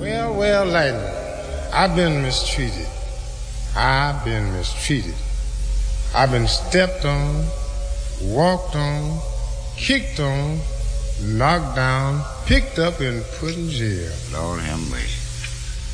Well, Lightning, I've been mistreated. I've been mistreated. I've been stepped on, walked on, kicked on, knocked down, picked up, and put in jail. Lord have mercy.